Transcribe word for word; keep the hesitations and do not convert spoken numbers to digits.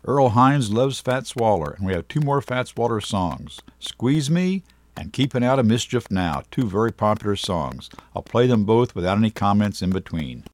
Earl Hines loves Fats Waller, and we have two more Fats Waller songs, Squeeze Me and Keepin' Out of Mischief Now, two very popular songs. I'll play them both without any comments in between.